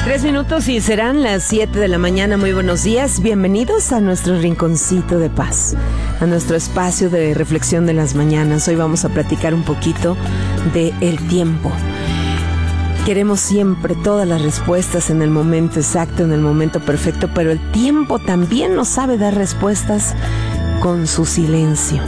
3 minutos y serán las 7 de la mañana. Muy buenos días. Bienvenidos a nuestro rinconcito de paz, a nuestro espacio de reflexión de las mañanas. Hoy vamos a platicar un poquito de el tiempo. Queremos siempre todas las respuestas en el momento exacto, en el momento perfecto, pero el tiempo también nos sabe dar respuestas con su silencio.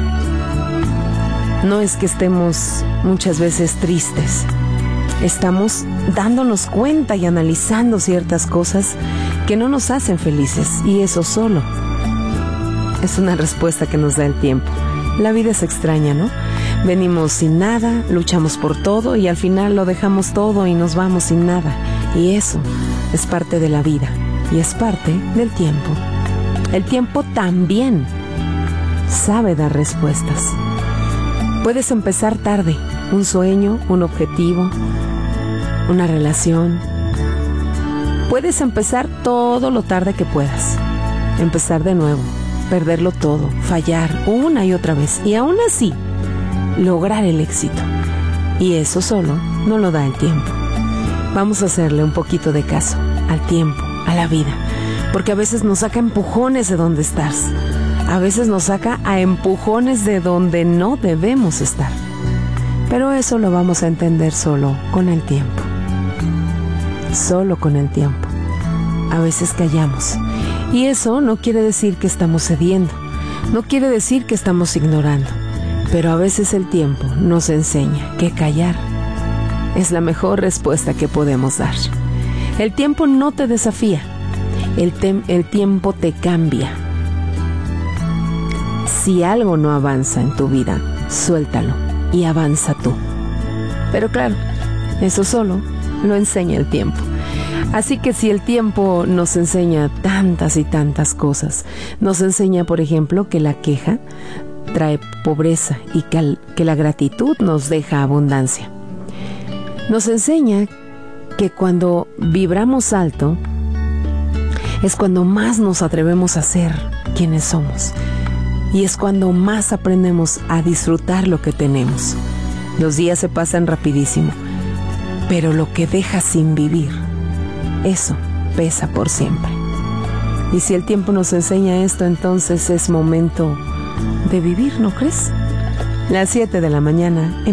No es que estemos muchas veces tristes. Estamos dándonos cuenta y analizando ciertas cosas que no nos hacen felices, y eso solo es una respuesta que nos da el tiempo. La vida es extraña, ¿no? Venimos sin nada, luchamos por todo y al final lo dejamos todo y nos vamos sin nada. Y eso es parte de la vida y es parte del tiempo. El tiempo también sabe dar respuestas. Puedes empezar tarde, un sueño, un objetivo, una relación. Puedes empezar todo lo tarde que puedas. Empezar de nuevo, perderlo todo, fallar una y otra vez. Y aún así, lograr el éxito. Y eso solo no lo da el tiempo. Vamos a hacerle un poquito de caso al tiempo, a la vida. Porque a veces nos saca empujones de donde estás. A veces nos saca a empujones de donde no debemos estar. Pero eso lo vamos a entender solo con el tiempo. Solo con el tiempo. A veces callamos. Y eso no quiere decir que estamos cediendo. No quiere decir que estamos ignorando. Pero a veces el tiempo nos enseña que callar es la mejor respuesta que podemos dar. El tiempo no te desafía. El tiempo te cambia. Si algo no avanza en tu vida, suéltalo y avanza tú. Pero claro, eso solo lo enseña el tiempo. Así que si el tiempo nos enseña tantas y tantas cosas, nos enseña, por ejemplo, que la queja trae pobreza y que la gratitud nos deja abundancia. Nos enseña que cuando vibramos alto es cuando más nos atrevemos a ser quienes somos. Y es cuando más aprendemos a disfrutar lo que tenemos. Los días se pasan rapidísimo, pero lo que dejas sin vivir, eso pesa por siempre. Y si el tiempo nos enseña esto, entonces es momento de vivir, ¿no crees? Las 7 de la mañana en